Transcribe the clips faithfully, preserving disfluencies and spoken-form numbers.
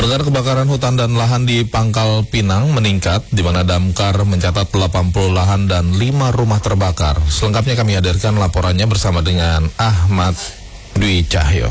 Pendengar, kebakaran hutan dan lahan di Pangkal Pinang meningkat, di mana damkar mencatat delapan puluh lahan dan lima rumah terbakar. Selengkapnya kami hadirkan laporannya bersama dengan Ahmad Dwi Cahyo.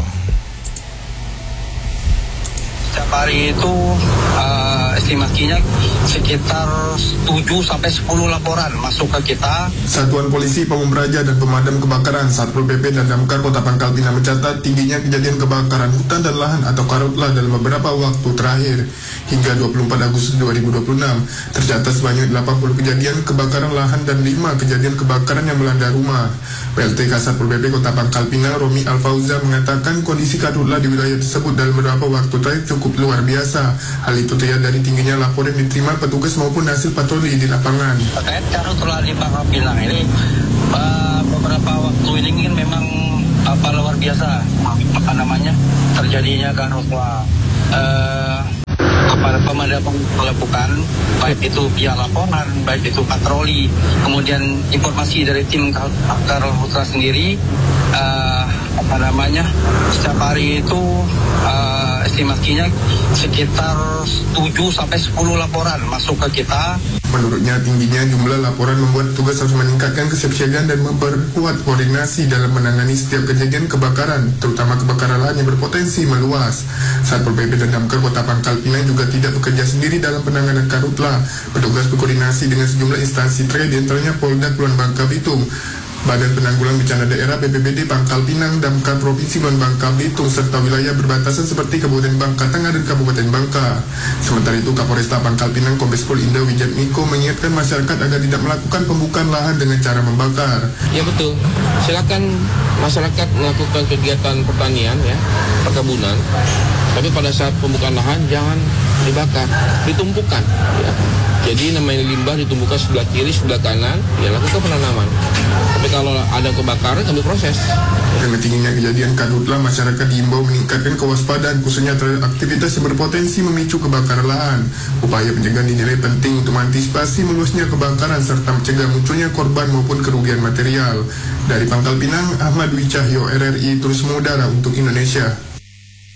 Setiap hari itu uh, estimasinya sekitar tujuh sampai sepuluh laporan masuk ke kita. Satuan Polisi Pamung Praja dan Pemadam Kebakaran Satpol P P dan Damkar Kota Pangkal Pinang mencatat tingginya kejadian kebakaran hutan dan lahan atau karhutlah dalam beberapa waktu terakhir. Hingga dua puluh empat Agustus dua ribu dua puluh enam tercatat sebanyak delapan puluh kejadian kebakaran lahan dan lima kejadian kebakaran yang melanda rumah. P L T K Satpol P P Kota Pangkal Pinang Romi Alfauza mengatakan kondisi karhutlah di wilayah tersebut dalam beberapa waktu terakhir cukup luar biasa. Hal itu terlihat dari tingginya laporan yang diterima petugas maupun hasil patroli di lapangan. Terkait karhutlah di Pangkal Pinang ini, uh, beberapa waktu ini memang apa luar biasa, apa namanya terjadinya karhutlah. Uh, Para pemadam melakukan baik itu via laporan, baik itu patroli, kemudian informasi dari tim karhutlah sendiri, uh, apa namanya setiap hari itu uh, estimasinya sekitar tujuh sampai sepuluh laporan masuk ke kita. Menurutnya, tingginya jumlah laporan membuat tugas harus meningkatkan kesiapsiagaan dan memperkuat koordinasi dalam menangani setiap kejadian kebakaran, terutama kebakaran lahan yang berpotensi meluas. Satpol P P dan Damkar Kota Pangkal Pinang juga tidak bekerja sendiri dalam penanganan karhutlah. Petugas berkoordinasi dengan sejumlah instansi terkait, di antaranya Polda Kulon Bangka Belitung, Badan Penanggulangan Bencana Daerah B P B D Pangkal Pinang, Damkar Provinsi Kulon Bangka Belitung, serta wilayah berbatasan seperti Kabupaten Bangka Tengah dan Kabupaten Bangka. Sementara itu, Kapolresta Pangkal Pinang Kombes Pol Indah Wijatmiko mengingatkan masyarakat agar tidak melakukan pembukaan lahan dengan cara membakar. Ya betul, silakan masyarakat melakukan kegiatan pertanian ya, perkebunan, tapi pada saat pembukaan lahan jangan dibakar, ditumpukan ya. Jadi namanya limbah ditumpukan sebelah kiri, sebelah kanan, ya lakukan penanaman. Tapi kalau ada kebakaran, kami proses. Dengan tingginya kejadian karhutlah, masyarakat diimbau meningkatkan kewaspadaan khususnya terhadap aktivitas yang berpotensi memicu kebakaran lahan. Upaya pencegahan dinilai penting untuk mengantisipasi meluasnya kebakaran serta mencegah munculnya korban maupun kerugian material. Dari Pangkal Pinang, Ahmad Dwi Cahyo, R R I terus mengudara untuk Indonesia.